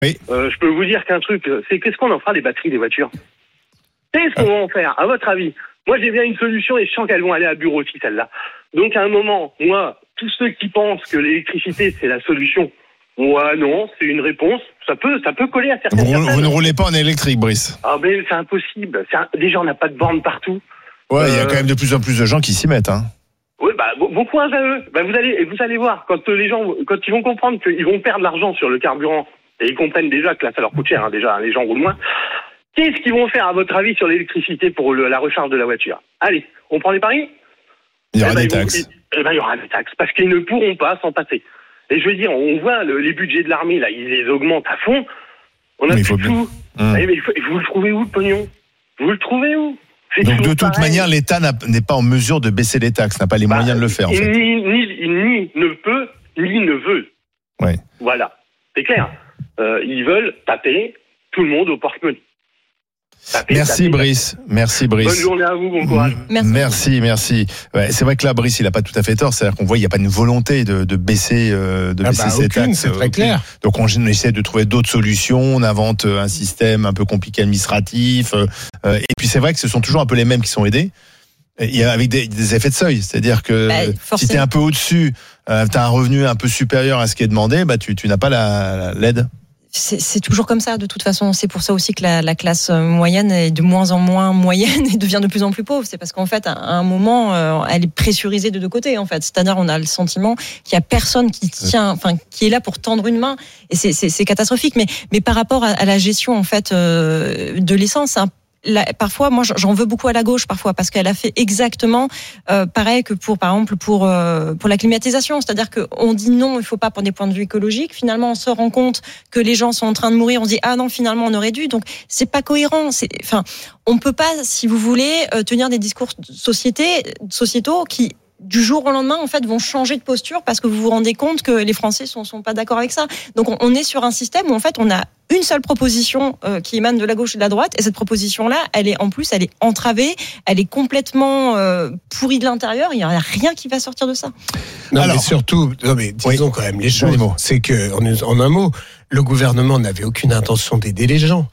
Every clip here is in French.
Oui. Je peux vous dire qu'un truc, c'est qu'est-ce qu'on en fera des batteries des voitures ? Qu'est-ce qu'on va en faire, à votre avis ? Moi, j'ai bien une solution et je sens qu'elles vont aller à bureau aussi, celles-là. Donc, à un moment, moi, tous ceux qui pensent que l'électricité, c'est la solution, moi, non, c'est une réponse. Ça peut coller à certaines personnes. Vous ne roulez pas en électrique, Brice ? Ah, mais c'est impossible. Déjà, on n'a pas de borne partout. Ouais, il y a quand même de plus en plus de gens qui s'y mettent, hein. Oui, bon courage à eux. Vous allez voir, quand les gens, quand ils vont comprendre qu'ils vont perdre l'argent sur le carburant, et ils comprennent déjà que là, ça leur coûte cher, hein, déjà, les gens roulent moins. Qu'est-ce qu'ils vont faire, à votre avis, sur l'électricité pour la recharge de la voiture ? Allez, on prend les paris ? Il y aura des taxes. Il y aura des taxes, parce qu'ils ne pourront pas s'en passer. Et je veux dire, on voit les budgets de l'armée, là, ils les augmentent à fond. On a plus de tout. Mais vous le trouvez où, le pognon ? Vous le trouvez où ? Donc de toute manière, l'État n'est pas en mesure de baisser les taxes, n'a pas les moyens de le faire. En fait. Ni ne peut, ni ne veut. Ouais. Voilà, c'est clair. Ils veulent taper tout le monde au porte-monnaie. Merci Brice. Bonne journée à vous, bon courage. Merci. Ouais, c'est vrai que là, Brice, il n'a pas tout à fait tort. C'est-à-dire qu'on voit qu'il n'y a pas une volonté de baisser, ces taxes. C'est très clair. Donc on essaie de trouver d'autres solutions. On invente un système un peu compliqué administratif. Et puis c'est vrai que ce sont toujours un peu les mêmes qui sont aidés. Avec des effets de seuil. C'est-à-dire que si tu es un peu au-dessus, tu as un revenu un peu supérieur à ce qui est demandé, tu n'as pas l'aide. C'est toujours comme ça, de toute façon. C'est pour ça aussi que la classe moyenne est de moins en moins moyenne et devient de plus en plus pauvre. C'est parce qu'en fait, à un moment, elle est pressurisée de deux côtés, en fait. C'est-à-dire, on a le sentiment qu'il y a personne qui est là pour tendre une main. Et c'est catastrophique. Mais par rapport à la gestion, en fait, de l'essence, parfois, moi, j'en veux beaucoup à la gauche, parfois, parce qu'elle a fait exactement pareil que par exemple, pour la climatisation. C'est-à-dire qu'on dit non, il faut pas pour des points de vue écologiques. Finalement, on se rend compte que les gens sont en train de mourir. On se dit ah non, finalement, on aurait dû. Donc, c'est pas cohérent. On peut pas, si vous voulez, tenir des discours sociétaux qui du jour au lendemain, en fait, vont changer de posture parce que vous vous rendez compte que les Français sont pas d'accord avec ça. Donc, on est sur un système où, en fait, on a une seule proposition qui émane de la gauche et de la droite, et cette proposition-là, elle est entravée, elle est complètement pourrie de l'intérieur. Il n'y a rien qui va sortir de ça. Mais surtout, disons quand même les choses. C'est que, en un mot, le gouvernement n'avait aucune intention d'aider les gens.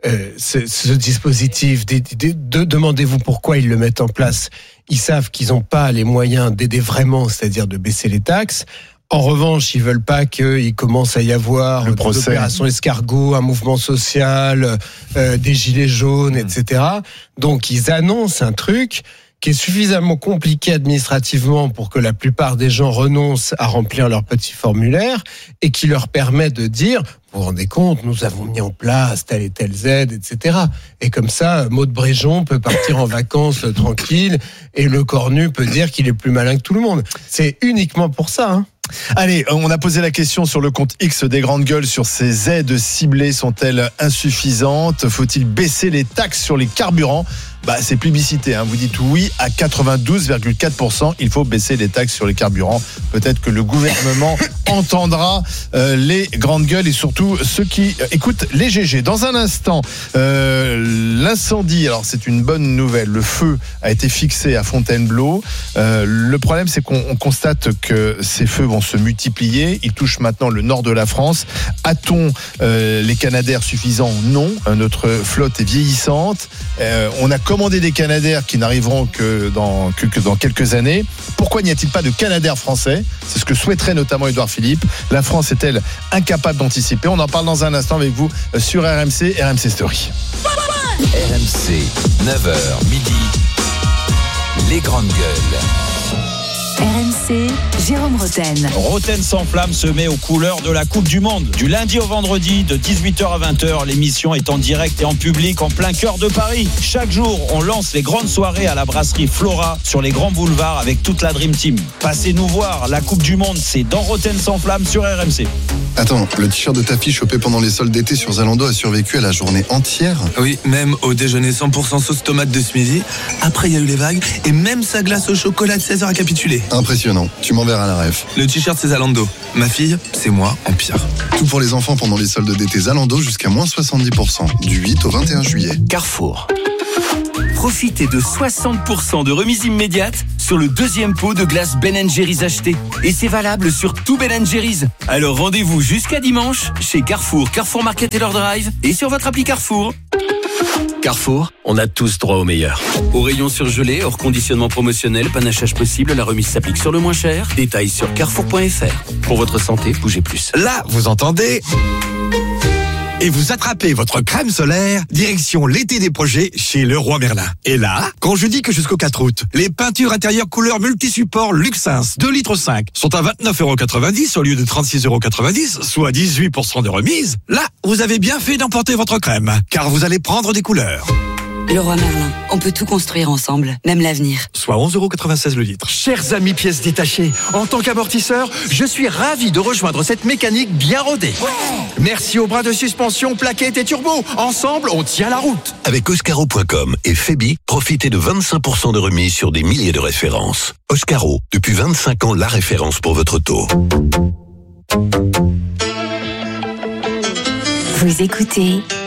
Ce dispositif, demandez-vous pourquoi ils le mettent en place. Ils savent qu'ils n'ont pas les moyens d'aider vraiment, c'est-à-dire de baisser les taxes. En revanche, ils veulent pas qu'il commence à y avoir des opérations escargots, un mouvement social, des gilets jaunes, etc. Donc, ils annoncent un truc qui est suffisamment compliqué administrativement pour que la plupart des gens renoncent à remplir leur petit formulaire et qui leur permet de dire, vous vous rendez compte, nous avons mis en place telle et telle aide, etc. Et comme ça, Maud Bréjon peut partir en vacances tranquille et le cornu peut dire qu'il est plus malin que tout le monde. C'est uniquement pour ça, hein. Allez, on a posé la question sur le compte X des grandes gueules sur ces aides ciblées, sont-elles insuffisantes ? Faut-il baisser les taxes sur les carburants ? C'est plébiscité, hein. Vous dites oui à 92,4%. Il faut baisser les taxes sur les carburants. Peut-être que le gouvernement entendra les grandes gueules et surtout ceux qui écoutent les GG. Dans un instant, l'incendie, alors c'est une bonne nouvelle. Le feu a été fixé à Fontainebleau. Le problème, c'est qu'on constate que ces feux vont se multiplier. Ils touchent maintenant le nord de la France. A-t-on les Canadaires suffisants ? Non. Notre flotte est vieillissante. On a commandé des Canadaires qui n'arriveront que dans quelques années. Pourquoi n'y a-t-il pas de Canadaires français ? C'est ce que souhaiterait notamment Édouard Philippe. La France est-elle incapable d'anticiper ? On en parle dans un instant avec vous sur RMC Story. RMC, 9h midi, les grandes gueules. RMC, Jérôme Rotten. Rotten s'enflamme, se met aux couleurs de la Coupe du Monde. Du lundi au vendredi, de 18h à 20h, l'émission est en direct et en public en plein cœur de Paris. Chaque jour, on lance les grandes soirées à la brasserie Flora sur les grands boulevards avec toute la Dream Team. Passez nous voir, la Coupe du Monde, c'est dans Rotten s'enflamme sur RMC. Attends, le t-shirt de ta fille chopé pendant les soldes d'été sur Zalando a survécu à la journée entière ? Oui, même au déjeuner 100% sauce tomate de ce midi. Après, il y a eu les vagues et même sa glace au chocolat de 16h a capitulé. Impressionnant, tu m'enverras la ref. Le t-shirt c'est Zalando. Ma fille, c'est moi en pire. Tout pour les enfants pendant les soldes d'été Zalando jusqu'à moins 70%, du 8 au 21 juillet. Carrefour. profitez de 60% de remise immédiate sur le deuxième pot de glace Ben & Jerry's acheté. Et c'est valable sur tout Ben & Jerry's. Alors rendez-vous jusqu'à dimanche chez Carrefour, Carrefour Market et leur Drive et sur votre appli Carrefour. Carrefour, on a tous droit au meilleur. Au rayon surgelé, hors conditionnement promotionnel, panachage possible, la remise s'applique sur le moins cher. Détails sur carrefour.fr. Pour votre santé, bougez plus. Là, vous entendez ? Et vous attrapez votre crème solaire, direction l'été des projets chez Leroy Merlin. Et là, quand je dis que jusqu'au 4 août, les peintures intérieures couleur multi-support Luxins 2,5 litres sont à 29,90 € au lieu de 36,90 €, soit 18% de remise, là, vous avez bien fait d'emporter votre crème, car vous allez prendre des couleurs. Leroy Merlin, on peut tout construire ensemble, même l'avenir. Soit 11,96 € le litre. Chers amis pièces détachées, en tant qu'amortisseur, je suis ravi de rejoindre cette mécanique bien rodée. Merci aux bras de suspension, plaquettes et turbo. Ensemble, on tient la route. Avec Oscaro.com et Febi, profitez de 25% de remise sur des milliers de références. Oscaro, depuis 25 ans, la référence pour votre taux. Vous écoutez